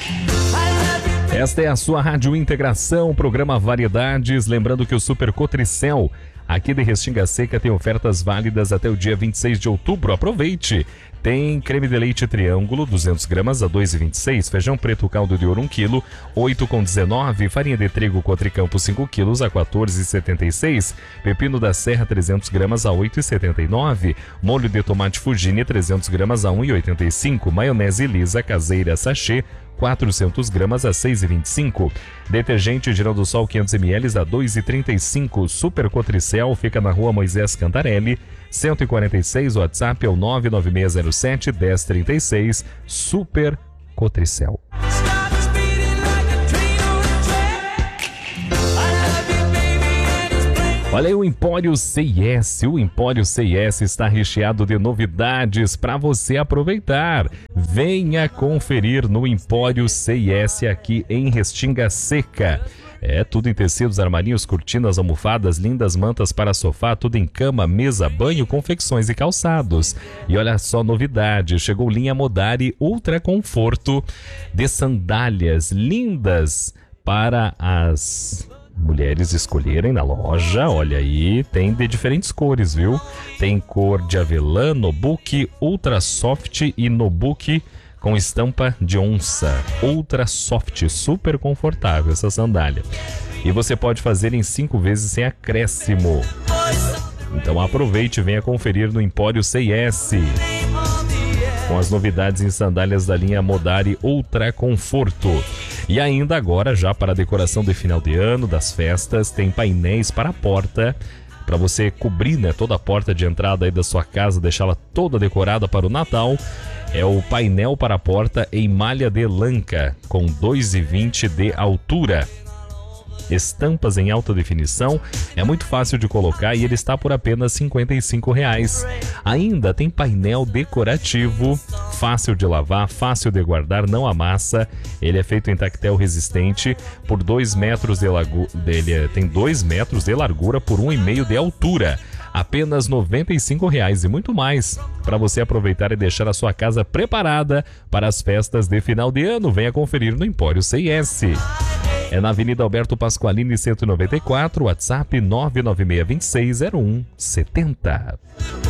Esta é a sua Rádio Integração, programa Variedades. Lembrando que o Super Cotricel, aqui de Restinga Seca, tem ofertas válidas até o dia 26 de outubro. Aproveite! Tem creme de leite Triângulo, 200 gramas a 2,26. Feijão preto caldo de ouro, 1 kg, 8,19. Farinha de trigo Cotricampo, 5 kg a 14,76. Pepino da Serra, 300 gramas a 8,79. Molho de tomate Fugini, 300 gramas a 1,85. Maionese lisa caseira sachê, 400 gramas a 6,25. Detergente Geraldo Sol 500 ml a 2,35. Super Cotricel fica na rua Moisés Cantarelli, 146. WhatsApp é o 99607-1036. Super Cotricel. Olha aí o Empório C&S. O Empório C&S está recheado de novidades para você aproveitar. Venha conferir no Empório C&S aqui em Restinga Seca. É tudo em tecidos, armarinhos, cortinas, almofadas, lindas mantas para sofá, tudo em cama, mesa, banho, confecções e calçados. E olha só novidade, chegou linha Modari Ultra Conforto de sandálias lindas para as mulheres escolherem na loja. Olha aí, tem de diferentes cores, viu? Tem cor de avelã, Nobuki, Ultra Soft e Nobuki com estampa de onça. Ultra Soft, super confortável essa sandália. E você pode fazer em 5 vezes sem acréscimo. Então aproveite e venha conferir no Empório C&S. Com as novidades em sandálias da linha Modari Ultra Conforto. E ainda agora, já para a decoração de final de ano, das festas, tem painéis para a porta, para você cobrir, né, toda a porta de entrada aí da sua casa, deixá-la toda decorada para o Natal. É o painel para a porta em malha de lanca, com 2,20 de altura. Estampas em alta definição, é muito fácil de colocar e ele está por apenas R$ 55,00. Ainda tem painel decorativo, fácil de lavar, fácil de guardar, não amassa. Ele é feito em tactel resistente, por 2 metros de largura, tem 2 metros de largura por 1,5 de altura. Apenas R$ 95,00 e muito mais para você aproveitar e deixar a sua casa preparada para as festas de final de ano. Venha conferir no Empório C&S. É na Avenida Alberto Pasqualini 194, WhatsApp 996260170.